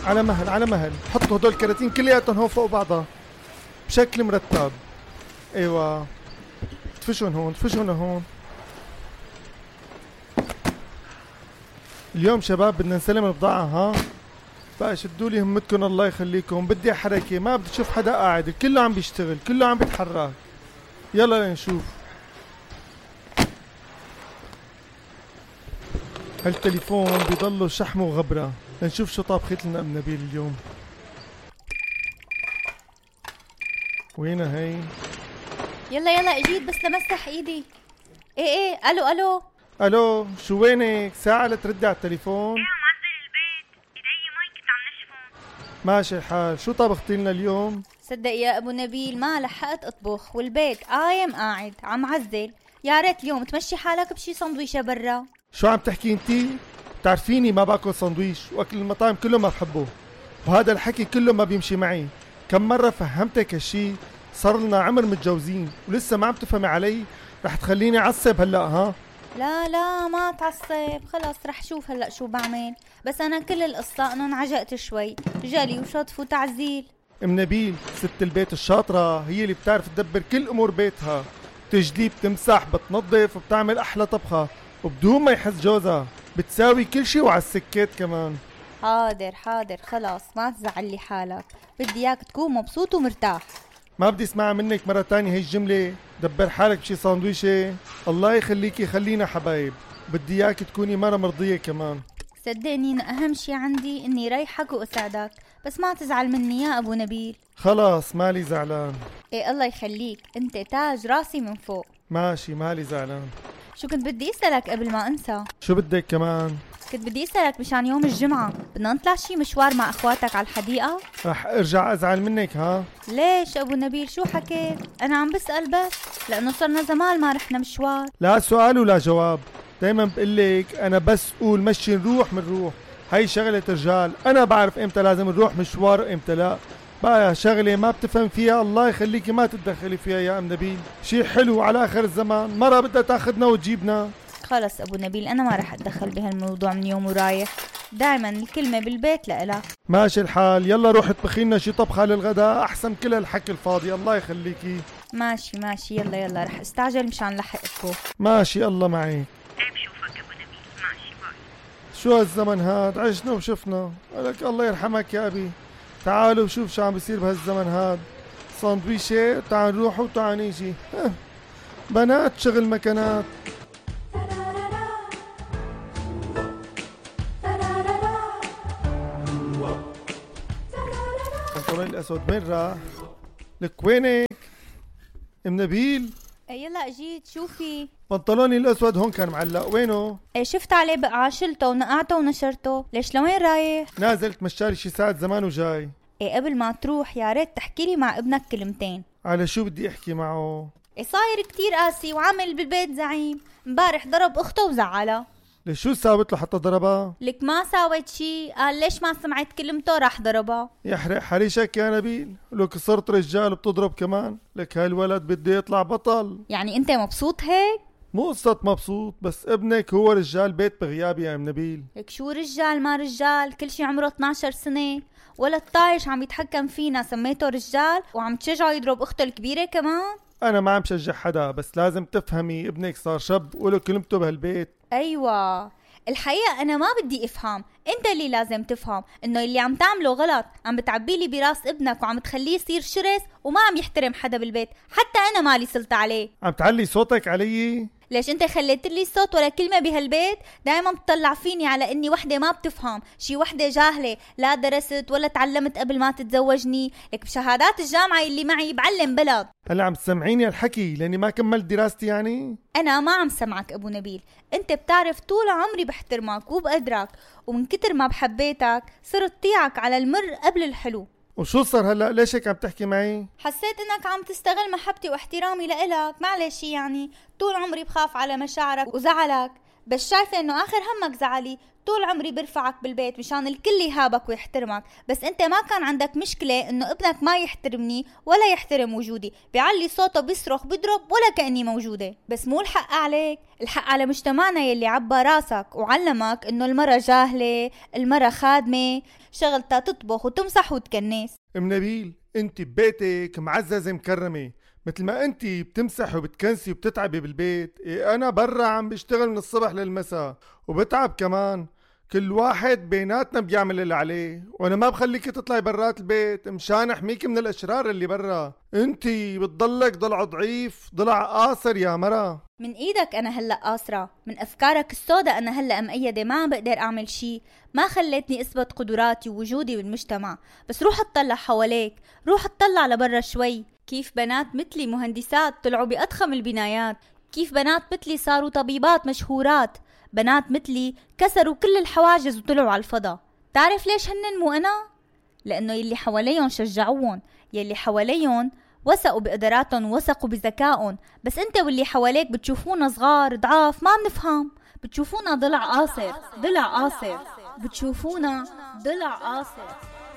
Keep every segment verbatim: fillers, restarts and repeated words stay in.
على مهل على مهل. حطوا هدول الكراتين كلياتهم هون فوق بعضها بشكل مرتب. ايوه تفشون هون تفشون هون. اليوم شباب بدنا نسلم البضاعة ها. بقى شدوا لي همتكم الله يخليكم. بدي حركة، ما بدي اشوف حدا قاعد، كله عم بيشتغل كله عم بيتحرك. يلا لنشوف. هالتليفون بيضلوا شحمه وغبرة. لنشوف شو طابخت لنا ام نبيل اليوم. وينها هي؟ يلا يلا اجيت بس لمسح ايدي. ايه ايه الو الو الو شو وينك؟ ساعة لتردي على التليفون. ايه معزل البيت، ايدي مي كنت عم نشفهم. ماشي الحال. شو طبختي لنا اليوم؟ صدق يا ابو نبيل ما لحقت اطبخ والبيت قايم قاعد عم عزل. يا ريت اليوم تمشي حالك بشي سندويشة برا. شو عم تحكي انتي؟ بتعرفيني ما باكل سندويش واكل المطاعم كله ما بحبه، وهذا الحكي كله ما بيمشي معي. كم مرة فهمتك هالشي؟ صار لنا عمر متجوزين ولسه ما عم تفهمي علي. رح تخليني عصب هلا ها؟ لا لا ما تعصب، خلص رح شوف هلا شو بعمل. بس انا كل القصة انه انعجقت شوي، جلي وشطف وتعزيل. ام نبيل ست البيت الشاطرة هي اللي بتعرف تدبر كل امور بيتها. بتجلي بتمسح بتنظف وبتعمل احلى طبخة وبدون ما يحس جوزها. بتساوي كل شي وعلى السكات كمان. حاضر حاضر خلاص ما تزعلي حالك، بدي اياك تكون مبسوط ومرتاح. ما بدي اسمعها منك مرة تانية هي الجملة. دبر حالك بشي ساندويشة. الله يخليكي خلينا حبايب. بدي اياك تكوني مرة مرضية كمان. صدقني إن اهم شي عندي اني ريحك واساعدك، بس ما تزعل مني يا ابو نبيل. خلاص مالي زعلان. ايه الله يخليك، انت تاج راسي من فوق. ماشي مالي زعلان. شو كنت بدي اسألك قبل ما انسى؟ شو بدك كمان؟ كنت بدي اسألك مشان يوم الجمعة بدنا نطلع شي مشوار مع اخواتك على الحديقة؟ رح ارجع ازعل منك ها؟ ليش ابو نبيل شو حكيت؟ انا عم بسأل بس لانه صرنا زمان ما رحنا مشوار. لا سؤال ولا جواب. دايما بقلك انا بس قول مشي نروح منروح. هاي شغلة رجال. انا بعرف امتى لازم نروح مشوار وامتى لا. بقى شغلة ما بتفهم فيها الله يخليكي ما تتدخلي فيها يا ام نبيل. شي حلو على اخر الزمان مرة بدها تاخدنا وتجيبنا. خلص ابو نبيل انا ما رح اتدخل بهالموضوع من يوم ورايح. دايما الكلمة بالبيت لإلها. ماشي الحال. يلا روح اطبخي لنا شي طبخة للغداء احسن كل هالحكي الفاضي. الله يخليكي. ماشي ماشي يلا يلا رح استعجل مشان لحق اطبخ. ماشي الله معك. ايه بشوفك ابو نبيل. ماشي باي. شو هالزمن هاد؟ عشنا وشفنا. لك الله يرحمك يا ابي. تعالوا وشوف شو عم بيصير بهالزمن هاد. ساندويشة تعال نروح وتعال نيجي. بنات شغل مكانات. البنطلون الاسود وين راح؟ لك وينك؟ ام نبيل يلا اجيت شوفي. بنطلوني الاسود هون كان معلق وينه؟ ايه شفت عليه بقعة شلته ونقعته ونشرته. ليش لوين رايح؟ نازل تمشالي شي ساعة زمان وجاي. ايه قبل ما تروح يا ريت تحكي لي مع ابنك كلمتين. على شو بدي احكي معه؟ ايه صاير كتير قاسي وعامل بالبيت زعيم. امبارح ضرب اخته وزعلها. ليش شو ساوت له حتى ضربها؟ لك ما ساوت شي، قال ليش ما سمعت كلمته راح ضربها. يحرق حريشك يا نبيل. لك صرت رجال بتضرب كمان. لك هالولد بده يطلع بطل. يعني انت مبسوط هيك؟ مو قصة مبسوط بس ابنك هو رجال بيت بغيابي يا ام نبيل. لك شو رجال ما رجال، كل شي عمره اثنعش سنة. ولا الطايش عم يتحكم فينا سميته رجال وعم تشجعه يضرب اخته الكبيرة كمان. انا ما عم بشجع حدا بس لازم تفهمي ابنك صار شاب وله كلمته بهالبيت. ايوه الحقيقة انا ما بدي افهم، انت اللي لازم تفهم انه اللي عم تعمله غلط. عم بتعبيلي براس ابنك وعم تخليه يصير شرس وما عم يحترم حدا بالبيت. حتى انا مالي سلطة عليه. عم تعلي صوتك علي؟ ليش انت خليت لي الصوت ولا كلمة بهالبيت؟ دايما بتطلع فيني على اني وحدة ما بتفهم، شي وحدة جاهلة لا درست ولا تعلمت قبل ما تتزوجني. لك بشهادات الجامعة اللي معي بعلم بلد. هلا عم تسمعيني الحكي لاني ما كملت دراستي يعني؟ انا ما عم سمعك ابو نبيل. انت بتعرف طول عمري بحترمك وبقدرك، ومن كتر ما بحبيتك صرت طيعك على المر قبل الحلو. وشو صار هلا؟ ليش هيك عم تحكي معي؟ حسيت انك عم تستغل محبتي واحترامي لإلك. معلش يعني طول عمري بخاف على مشاعرك وزعلك، بس شايفة انه اخر همك زعلي. طول عمري برفعك بالبيت مشان الكل يهابك ويحترمك، بس انت ما كان عندك مشكلة انه ابنك ما يحترمني ولا يحترم وجودي، بيعلي صوته بيصرخ بيضرب ولا كأني موجودة. بس مو الحق عليك، الحق على مجتمعنا يلي عبى راسك وعلمك انه المرة جاهلة، المرة خادمة، شغلتها تطبخ وتمسح وتكنس. ام نبيل، انت ببيتك معززة مكرمة، مثل ما انت بتمسح وبتكنسي وبتتعبي بالبيت، إيه انا برا عم بشتغل من الصبح للمساء وبتعب كمان. كل واحد بيناتنا بيعمل اللي عليه، وانا ما بخليكي تطلعي برات البيت مشان احميكي من الاشرار اللي برا. انت بتضلك ضلع ضعيف، ضلع قاصر يا مرا. من ايدك انا هلأ قاصرة، من افكارك السودة انا هلأ مقيدة، ما عم بقدر اعمل شي، ما خليتني اثبت قدراتي ووجودي بالمجتمع. بس روح اطلع حواليك، روح اطلع لبرا شوي. كيف بنات مثلي مهندسات طلعوا بأضخم البنايات، كيف بنات مثلي صاروا طبيبات مشهورات، بنات مثلي كسروا كل الحواجز وطلعوا على الفضاء. تعرف ليش هنن مو أنا؟ لأنه يلي حواليهم شجعوهم، يلي حواليهم وثقوا بقدراتهم ووثقوا بذكائهم. بس انت واللي حواليك بتشوفونا صغار ضعاف، ما بنفهم، بتشوفونا ضلع قاصر، ضلع قاصر، بتشوفونا ضلع قاصر.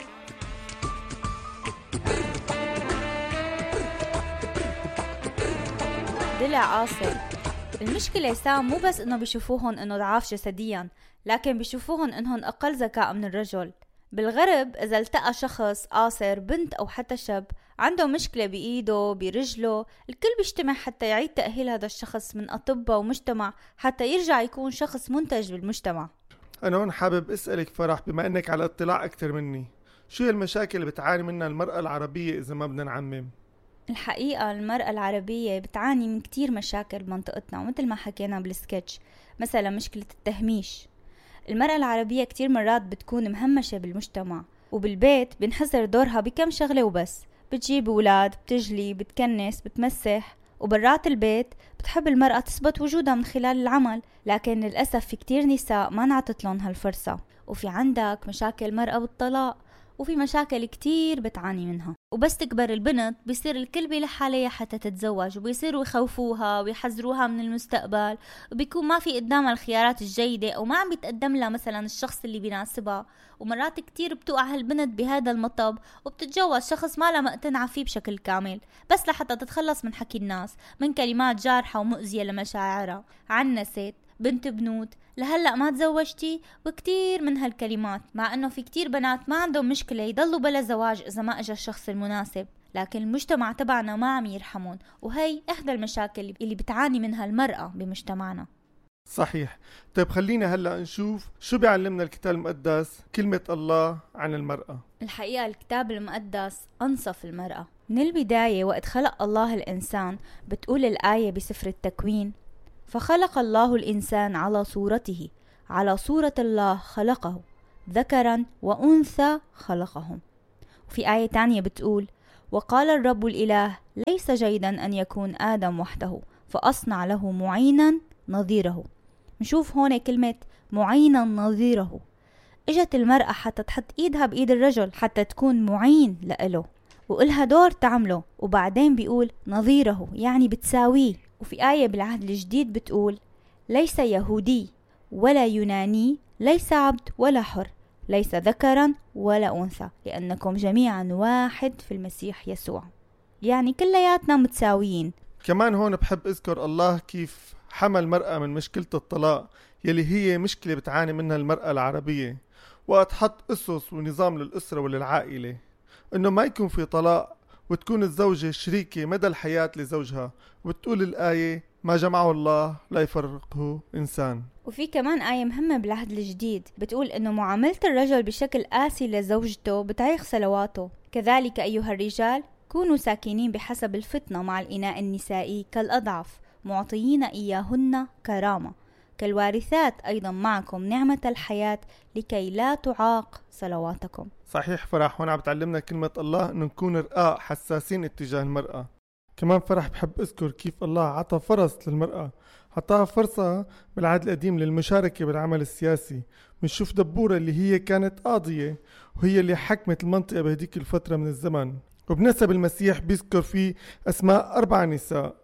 ضلع قاصر. المشكلة سام مو بس انه بيشوفوهن انه ضعاف جسديا، لكن بيشوفوهن انهن اقل ذكاء من الرجل. بالغرب اذا التقى شخص قاصر، بنت او حتى شاب عنده مشكلة بايده برجله، الكل بيجتمع حتى يعيد تأهيل هذا الشخص من اطباء ومجتمع حتى يرجع يكون شخص منتج بالمجتمع. انا هون حابب اسألك فرح، بما انك على اطلاع اكتر مني، شو هي المشاكل اللي بتعاني منها المرأة العربية اذا ما بدنا نعمم؟ الحقيقة المرأة العربية بتعاني من كتير مشاكل بمنطقتنا، ومثل ما حكينا بالسكتش، مثلا مشكلة التهميش. المرأة العربية كتير مرات بتكون مهمشة بالمجتمع، وبالبيت بنحزر دورها بكم شغلة وبس، بتجيب أولاد، بتجلي، بتكنس، بتمسح. وبرات البيت بتحب المرأة تثبت وجودها من خلال العمل، لكن للأسف في كتير نساء ما نعطتلن هالفرصة. وفي عندك مشاكل مرأة بالطلاق، وفي مشاكل كتير بتعاني منها. وبس تكبر البنت بيصير الكل بيلح عليها حتى تتزوج، وبيصيروا يخوفوها ويحذروها من المستقبل، وبيكون ما في قدامها الخيارات الجيدة، أو ما عم بيتقدم لها مثلا الشخص اللي بيناسبها. ومرات كتير بتوقع هالبنت بهذا المطب وبتتجوز شخص ما لها مقتنعة فيه بشكل كامل، بس لحتى تتخلص من حكي الناس، من كلمات جارحة ومؤذية لمشاعرها. عنست، بنت بنوت، لهلأ ما تزوجتي، وكتير من هالكلمات. مع انه في كتير بنات ما عندهم مشكلة يضلوا بلا زواج اذا ما اجى الشخص المناسب، لكن المجتمع تبعنا ما عم يرحمون، وهي احدى المشاكل اللي بتعاني منها المرأة بمجتمعنا. صحيح. طيب خلينا هلأ نشوف شو بيعلمنا الكتاب المقدس، كلمة الله عن المرأة. الحقيقة الكتاب المقدس أنصف المرأة من البداية. وقت خلق الله الإنسان بتقول الآية بسفر التكوين: فخلق الله الإنسان على صورته، على صورة الله خلقه، ذكرا وأنثى خلقهم. وفي آية تانية بتقول: وقال الرب الإله ليس جيدا أن يكون آدم وحده، فأصنع له معينا نظيره. نشوف هون كلمة معينا نظيره. اجت المرأة حتى تحط ايدها بايد الرجل حتى تكون معين لإله وإلها دور تعمله، وبعدين بيقول نظيره يعني بتساويه. وفي آية بالعهد الجديد بتقول: ليس يهودي ولا يوناني، ليس عبد ولا حر، ليس ذكرا ولا أنثى، لأنكم جميعا واحد في المسيح يسوع. يعني كلياتنا متساويين. كمان هون بحب اذكر الله كيف حمل المرأة من مشكلة الطلاق يلي هي مشكلة بتعاني منها المرأة العربية، وقت حط أسس ونظام للأسرة وللعائلة، إنه ما يكون في طلاق، وتكون الزوجة شريكة مدى الحياة لزوجها. وبتقول الآية: ما جمعه الله لا يفرقه إنسان. وفي كمان آية مهمة بالعهد الجديد بتقول إنه معاملة الرجل بشكل قاسي لزوجته بتعيق صلواته. كذلك أيها الرجال كونوا ساكنين بحسب الفطنة مع الإناء النسائي كالأضعف، معطيين إياهن كرامة، كالوارثات أيضا معكم نعمة الحياة، لكي لا تعاق صلواتكم. صحيح فرح، هون عم بتعلمنا كلمة الله إنه نكون رقاق حساسين اتجاه المرأة. كمان فرح بحب أذكر كيف الله عطى فرص للمرأة، عطاها فرصة بالعهد القديم للمشاركة بالعمل السياسي. بنشوف دبورة اللي هي كانت قاضية، وهي اللي حكمت المنطقة بهديك الفترة من الزمن. وبنسب المسيح بيذكر فيه أسماء أربع نساء،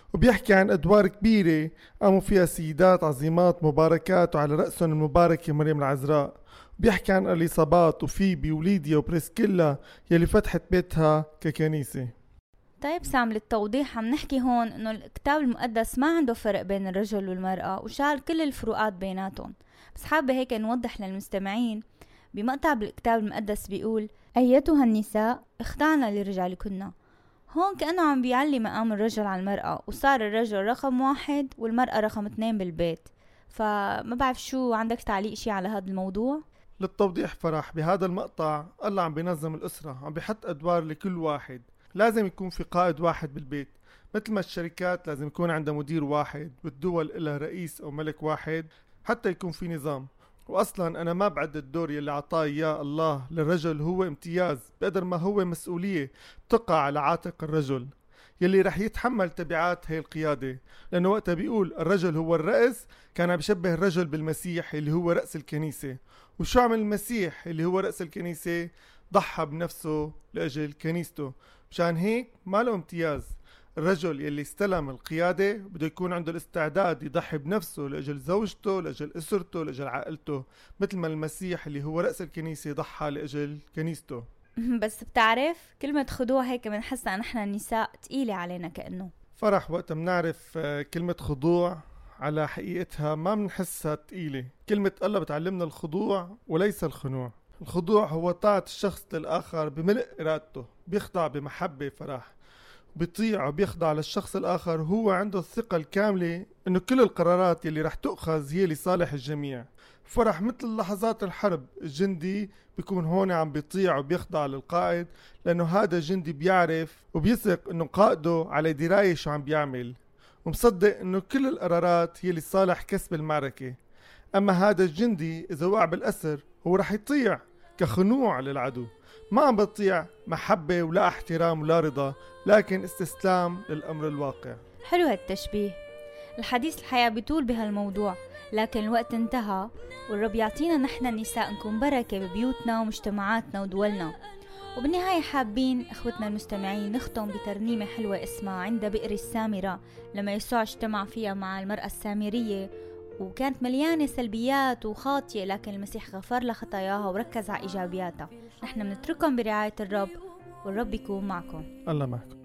وبيحكي عن أدوار كبيرة قاموا فيها سيدات عظيمات مباركات وعلى رأسهم المباركة مريم العذراء. بيحكي عن اليصابات وفيبي وليديا وبريسكيلا يلي فتحت بيتها ككنيسة. طيب سام، للتوضيح عم نحكي هون انه الكتاب المقدس ما عنده فرق بين الرجل والمرأة وشال كل الفروقات بيناتهم، بس حابة هيك نوضح للمستمعين. بمقطع بالكتاب المقدس بيقول: أيتها النساء اخضعنا لرجالكن. هون كأنه عم بيعلي مقام الرجل على المرأة، وصار الرجل رقم واحد والمرأة رقم اثنين بالبيت. فما بعرف شو عندك تعليق شي على هذا الموضوع؟ للتوضيح فرح، بهذا المقطع الله عم بينظم الأسرة، عم بيحط أدوار لكل واحد. لازم يكون في قائد واحد بالبيت، مثل ما الشركات لازم يكون عندها مدير واحد، والدول إلها رئيس أو ملك واحد حتى يكون في نظام. وأصلا أنا ما بعد الدور يلي عطاه إياه الله للرجل هو امتياز بقدر ما هو مسؤولية تقع على عاتق الرجل يلي رح يتحمل تبعات هاي القيادة. لأنه وقتها بيقول الرجل هو الرأس، كان بيشبه الرجل بالمسيح اللي هو رأس الكنيسة. وشو عمل المسيح اللي هو رأس الكنيسة؟ ضحى بنفسه لأجل كنيسته. مشان هيك ما له امتياز. الرجل يلي استلم القيادة بده يكون عنده الاستعداد يضحي بنفسه لأجل زوجته، لأجل أسرته، لأجل عائلته، مثل ما المسيح اللي هو رأس الكنيسة ضحى لأجل كنيسته. بس بتعرف كلمة خضوع هيك بنحسها نحن النساء تقيلة علينا كأنه. فرح، وقت منعرف كلمة خضوع على حقيقتها ما بنحسها تقيلة. كلمة الله بتعلمنا الخضوع وليس الخنوع. الخضوع هو طاعة الشخص للآخر بملء إرادته، بيخضع بمحبة فرح، بيطيع وبيخضع للشخص الآخر. هو عنده الثقة الكاملة إنه كل القرارات يلي رح تؤخذ هي لصالح الجميع. فرح مثل لحظات الحرب، الجندي بيكون هون عم بيطيع وبيخضع للقائد، لأنه هذا الجندي بيعرف وبيثق إنه قائده على دراية شو عم بيعمل، ومصدق إنه كل القرارات هي لصالح كسب المعركة. أما هذا الجندي إذا وقع بالأسر هو رح يطيع كخنوع للعدو، ما عم بطيع محبة ولا احترام ولا رضا، لكن استسلام للأمر الواقع. حلو هالتشبيه. الحديث الحياة بيطول بهالموضوع، لكن الوقت انتهى، والرب يعطينا نحن النساء نكون بركة ببيوتنا ومجتمعاتنا ودولنا. وبالنهاية حابين اخوتنا المستمعين نختم بترنيمة حلوة اسمها عند بئر السامرة، لما يسوع اجتمع فيها مع المرأة السامرية وكانت مليانة سلبيات وخاطئة، لكن المسيح غفر لها خطاياها وركز على إيجابياتها. نحن بنترككم برعاية الرب، والرب يكون معكم. الله معكم.